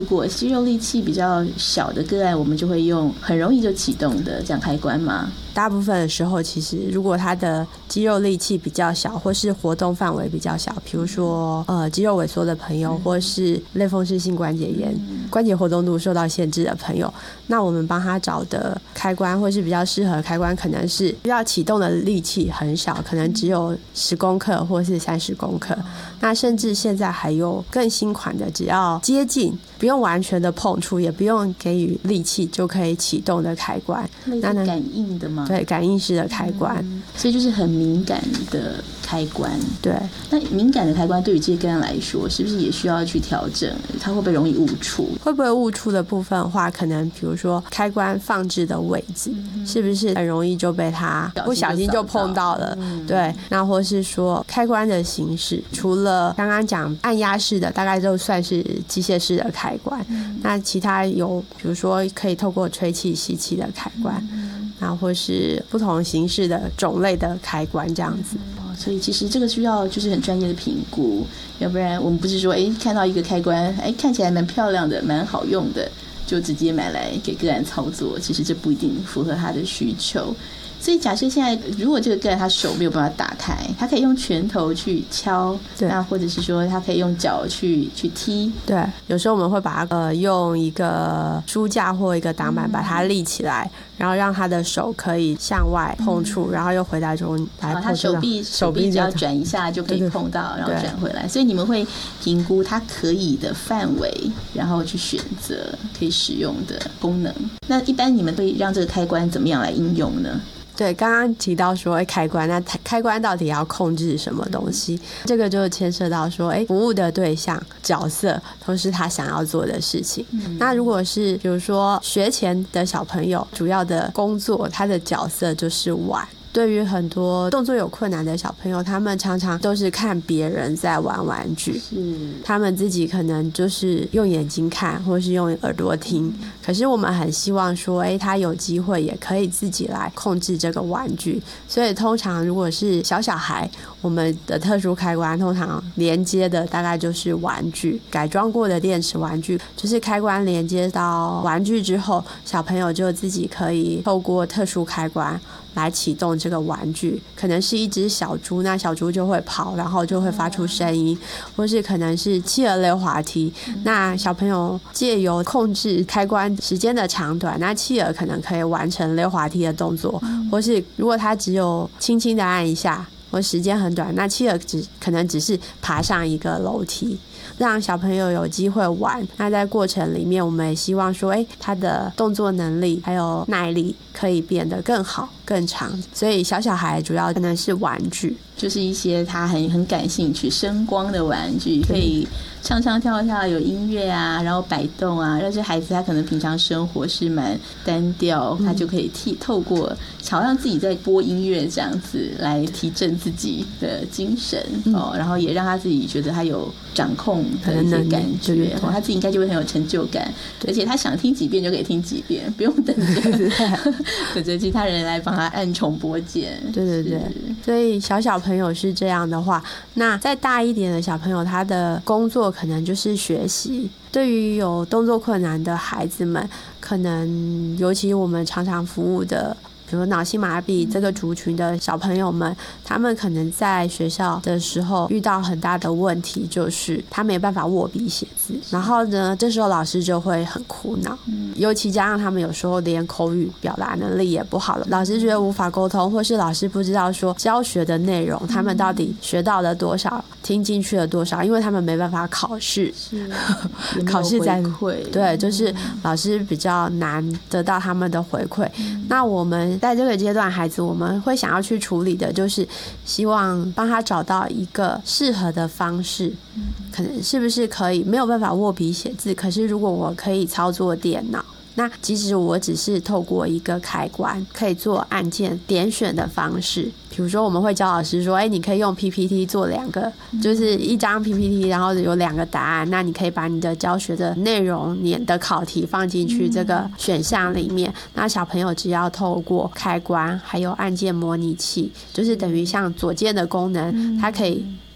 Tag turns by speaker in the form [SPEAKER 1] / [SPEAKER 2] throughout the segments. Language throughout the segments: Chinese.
[SPEAKER 1] 如果肌肉力气比较小的个案，我们就会用很容易就启动的这样开关吗？
[SPEAKER 2] 大部分的时候，其实如果他的肌肉力气比较小，或是活动范围比较小，比如说肌肉萎缩的朋友，或是类风湿性关节炎、关节活动度受到限制的朋友，那我们帮他找的开关或是比较适合的开关，可能是要启动的力气很小，可能只有10公克或是30公克。那甚至现在还有更新款的，只要接近，不用完全的碰触，也不用给予力气就可以启动的开关，
[SPEAKER 1] 类似感应的吗？
[SPEAKER 2] 对，感应式的开关，
[SPEAKER 1] 所以就是很敏感的开关。
[SPEAKER 2] 对，
[SPEAKER 1] 那敏感的开关对于这些个案来说，是不是也需要去调整？它会不会容易误触？
[SPEAKER 2] 会不会误触的部分的话，可能比如说开关放置的位置，是不是很容易就被它不小心就碰到了？对，那或是说开关的形式，除了刚刚讲按压式的，大概就算是机械式的开关，那其他有比如说可以透过吹气、吸气的开关。那或是不同形式的种类的开关这样子。
[SPEAKER 1] 所以其实这个需要就是很专业的评估，要不然我们不是说看到一个开关看起来蛮漂亮的蛮好用的就直接买来给个案操作，其实这不一定符合他的需求。所以假设现在如果这个个案他手没有办法打开，他可以用拳头去敲，那或者是说他可以用脚去踢。对，
[SPEAKER 2] 有时候我们会把它用一个书架或一个挡板把它立起来，然后让他的手可以向外碰触，然后又回来中来碰触。
[SPEAKER 1] 他手臂只要转一下就可以碰到，然后转回来。所以你们会评估它可以的范围，然后去选择可以使用的功能。那一般你们会让这个开关怎么样来应用呢？
[SPEAKER 2] 对，刚刚提到说开关，那开关到底要控制什么东西？这个就牵涉到说服务的对象角色都是他想要做的事情。那如果是比如说学前的小朋友，主要的工作他的角色就是玩。对于很多动作有困难的小朋友，他们常常都是看别人在玩玩具，他们自己可能就是用眼睛看或是用耳朵听，可是我们很希望说他有机会也可以自己来控制这个玩具。所以通常如果是小孩，我们的特殊开关通常连接的大概就是玩具，改装过的电池玩具，就是开关连接到玩具之后，小朋友就自己可以透过特殊开关来启动这个玩具，可能是一只小猪，那小猪就会跑，然后就会发出声音，或是可能是企鹅溜滑梯，那小朋友借由控制开关时间的长短，那企鹅可能可以完成溜滑梯的动作，或是如果它只有轻轻的按一下，或时间很短，那企鹅可能只是爬上一个楼梯，让小朋友有机会玩。那在过程里面，我们也希望说他的动作能力还有耐力可以变得更好更长。所以小孩主要可能是玩具，就是一些他很感兴趣声光的玩具，可以唱唱跳跳，有音乐啊，然后摆动啊，让这孩子他可能平常生活是蛮单调，他就可以透过好像自己在播音乐这样子来提振自己的精神然后也让他自己觉得他有掌控的一些感觉，他自己应该就会很有成就感，而且他想听几遍就可以听几遍，不用等着其他人来帮他按重播键。对，所以小朋友是这样的话，那再大一点的小朋友，他的工作可能就是学习。对于有动作困难的孩子们，可能尤其我们常常服务的比如脑性麻痹这个族群的小朋友们，他们可能在学校的时候遇到很大的问题，就是他没办法握笔写字，然后呢这时候老师就会很苦恼，尤其加上他们有时候连口语表达能力也不好了，老师觉得无法沟通，或是老师不知道说教学的内容他们到底学到了多少，听进去了多少，因为他们没办法考试，考试在对，就是老师比较难得到他们的回馈。那我们在这个阶段孩子，我们会想要去处理的就是希望帮他找到一个适合的方式，可能是不是可以没有办法握笔写字，可是如果我可以操作电脑，那即使我只是透过一个开关可以做按键点选的方式，比如说我们会教老师说你可以用 PPT 做2个，就是一张 PPT 然后有2个答案，那你可以把你的教学的内容你的考题放进去这个选项里面，那小朋友只要透过开关还有按键模拟器，就是等于像左键的功能，它可以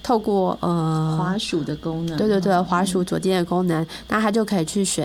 [SPEAKER 2] 透过
[SPEAKER 1] 滑鼠的功能，
[SPEAKER 2] 对对对，滑鼠左键的功能，那他就可以去选